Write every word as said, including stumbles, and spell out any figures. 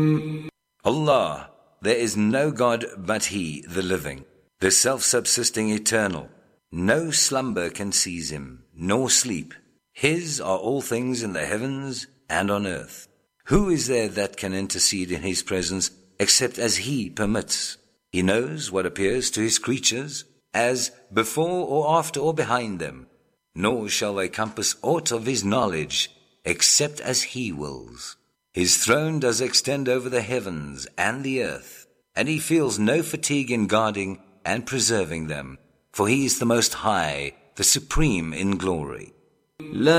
Allah, there is no God but He, the living, the self-subsisting eternal. No slumber can seize Him, nor sleep. His are all things in the heavens and on earth. Who is there that can intercede in His presence except as He permits? He knows what appears to His creatures as before or after or behind them, nor shall they compass aught of His knowledge except as He wills. His throne does extend over the heavens and the earth, and He feels no fatigue in guarding and preserving them, for He is the Most High, the Supreme in glory.